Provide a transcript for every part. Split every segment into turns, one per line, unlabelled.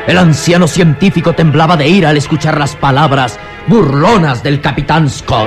El anciano científico temblaba de ira al escuchar las palabras burlonas del capitán Scott.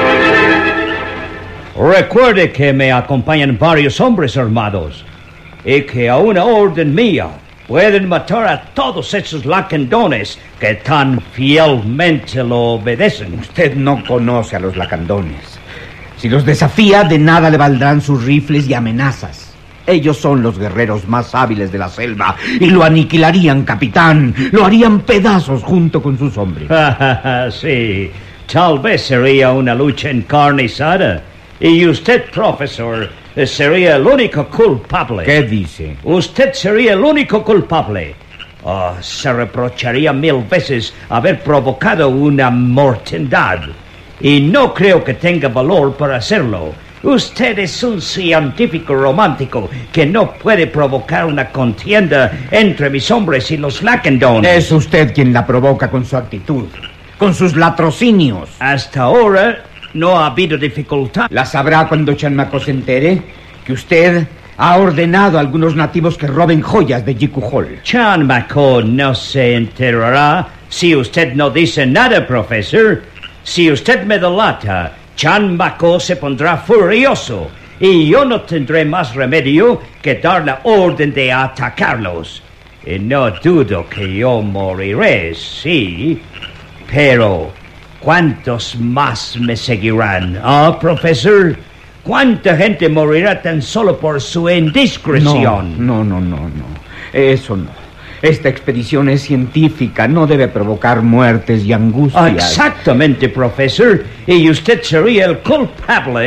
Recuerde que me acompañan varios hombres armados y que a una orden mía pueden matar a todos esos lacandones que tan fielmente lo obedecen.
Usted no conoce a los lacandones. Si los desafía, de nada le valdrán sus rifles y amenazas. Ellos son los guerreros más hábiles de la selva y lo aniquilarían, capitán. Lo harían pedazos junto con sus hombres.
Sí, tal vez sería una lucha encarnizada. Y usted, profesor, sería el único culpable.
¿Qué dice?
Usted sería el único culpable. Se reprocharía 1000 veces haber provocado una mortandad. Y no creo que tenga valor para hacerlo. Usted es un científico romántico que no puede provocar una contienda entre mis hombres y los lacandones.
Es usted quien la provoca con su actitud, con sus latrocinios.
Hasta ahora no ha habido dificultad.
La sabrá cuando Chanmaco se entere que usted ha ordenado a algunos nativos que roben joyas de Jiku Hall.
Chanmaco no se enterará si usted no dice nada, profesor. Si usted me delata, Chanmaco se pondrá furioso y yo no tendré más remedio que dar la orden de atacarlos. Y no dudo que yo moriré, sí, pero ¿cuántos más me seguirán? Profesor? ¿Cuánta gente morirá tan solo por su indiscreción?
No. Eso no. Esta expedición es científica, no debe provocar muertes y angustias.
Exactamente, profesor. Y usted sería el culpable.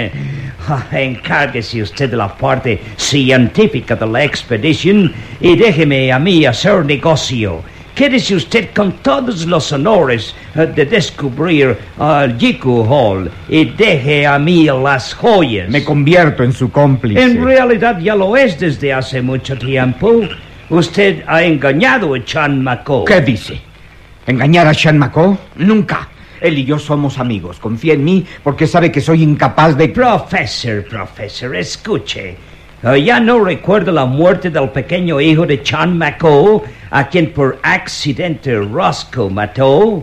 Encárguese usted de la parte científica de la expedición y déjeme a mí hacer negocio. Quédese usted con todos los honores de descubrir Jiku Hall y deje a mí las joyas.
Me convierto en su cómplice.
En realidad ya lo es desde hace mucho tiempo. Usted ha engañado a Chanmaco.
¿Qué dice? ¿Engañar a Chanmaco? Nunca. Él y yo somos amigos. Confía en mí porque sabe que soy incapaz de...
Profesor, escuche. Ya no recuerdo la muerte del pequeño hijo de Chanmaco, a quien por accidente Roscoe mató.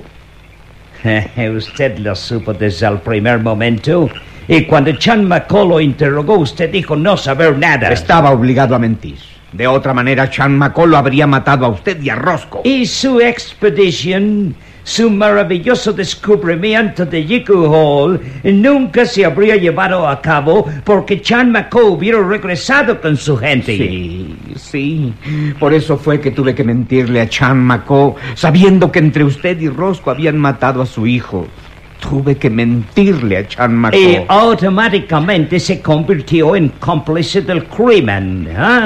Usted lo supo desde el primer momento. Y cuando Chanmaco lo interrogó, usted dijo no saber nada.
Estaba obligado a mentir. De otra manera, Chanmaco lo habría matado a usted y a Roscoe.
Y su expedición, su maravilloso descubrimiento de Jiku Hall, nunca se habría llevado a cabo porque Chanmaco hubiera regresado con su gente.
Sí. Por eso fue que tuve que mentirle a Chanmaco, sabiendo que entre usted y Roscoe habían matado a su hijo. Tuve que mentirle a Chanmaco.
Y automáticamente se convirtió en cómplice del crimen.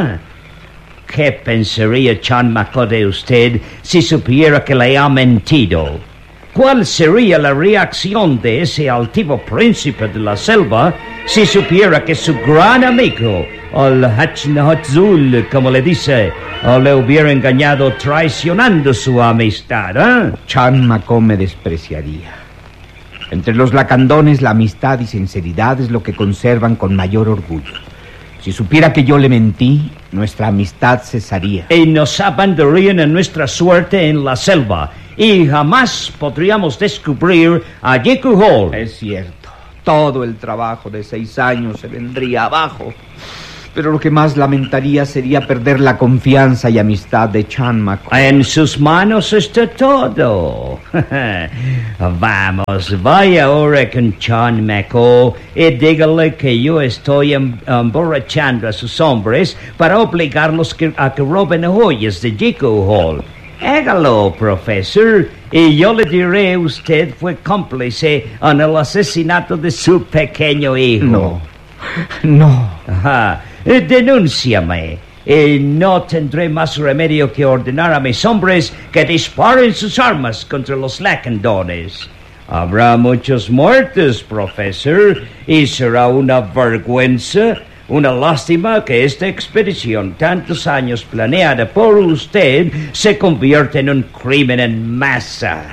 ¿Qué pensaría Chanmaco de usted si supiera que le ha mentido? ¿Cuál sería la reacción de ese altivo príncipe de la selva si supiera que su gran amigo, el Hachnahatzul, como le dice, le hubiera engañado traicionando su amistad?
Chanmaco me despreciaría. Entre los lacandones, la amistad y sinceridad es lo que conservan con mayor orgullo. Si supiera que yo le mentí, nuestra amistad cesaría.
Y nos abandonarían en nuestra suerte en la selva. Y jamás podríamos descubrir a Jiku Hall.
Es cierto. Todo el trabajo de 6 años se vendría abajo. Pero lo que más lamentaría sería perder la confianza y amistad de Chanmaco.
En sus manos está todo. Vamos, vaya ahora con Chanmaco y dígale que yo estoy emborrachando a sus hombres para obligarlos a que roben joyas de Jiku Hall. Hágalo, profesor, y yo le diré a usted fue cómplice en el asesinato de su pequeño hijo.
No.
Denúnciame. Y no tendré más remedio que ordenar a mis hombres que disparen sus armas contra los lacandones. Habrá muchos muertos, profesor, y será una vergüenza, una lástima que esta expedición, tantos años planeada por usted, se convierta en un crimen en masa.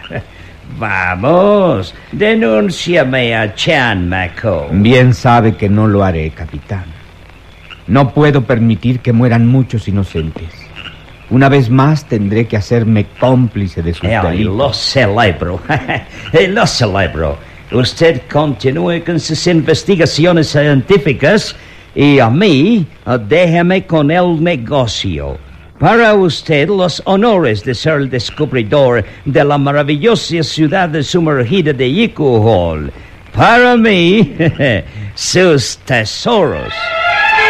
Vamos, denúnciame a Chanmaco.
Bien sabe que no lo haré, capitán. No puedo permitir que mueran muchos inocentes. Una vez más tendré que hacerme cómplice de sus delitos.
Lo celebro. Lo celebro. Usted continúe con sus investigaciones científicas y a mí déjeme con el negocio. Para usted los honores de ser el descubridor de la maravillosa ciudad sumergida de Yiku Hall. Para mí, sus tesoros.